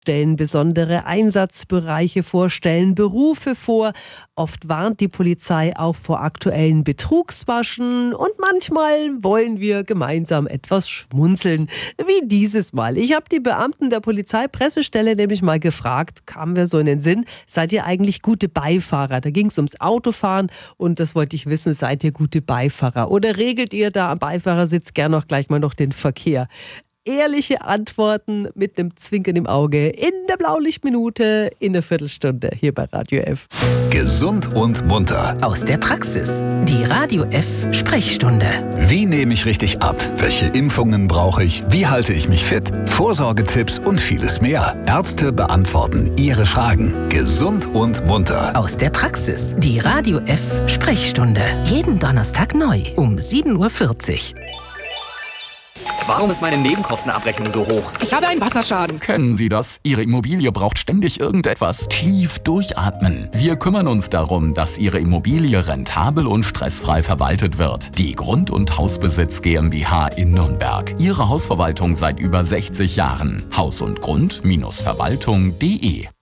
stellen besondere Einsatzbereiche vor, stellen Berufe vor. Oft warnt die Polizei auch vor aktuellen Betrugsmaschen und manchmal wollen wir gemeinsam etwas schmunzeln, wie dieses Mal. Ich habe die Beamten der Polizeipressestelle nämlich mal gefragt, kam mir so in den Sinn, seid ihr eigentlich gute Beifahrer? Da ging es ums Autofahren und das wollte ich wissen, seid ihr gute Beifahrer? Oder regelt ihr da am Beifahrersitz gern auch gleich mal noch den Verkehr? Ehrliche Antworten mit einem Zwinkern im Auge in der Blaulichtminute in einer Viertelstunde hier bei Radio F. Gesund und munter. Aus der Praxis. Die Radio F Sprechstunde. Wie nehme ich richtig ab? Welche Impfungen brauche ich? Wie halte ich mich fit? Vorsorgetipps und vieles mehr. Ärzte beantworten Ihre Fragen. Gesund und munter. Aus der Praxis. Die Radio F Sprechstunde. Jeden Donnerstag neu um 7:40 Uhr. Warum ist meine Nebenkostenabrechnung so hoch? Ich habe einen Wasserschaden. Kennen Sie das? Ihre Immobilie braucht ständig irgendetwas. Tief durchatmen. Wir kümmern uns darum, dass Ihre Immobilie rentabel und stressfrei verwaltet wird. Die Grund- und Hausbesitz GmbH in Nürnberg. Ihre Hausverwaltung seit über 60 Jahren. Haus und Grund-Verwaltung.de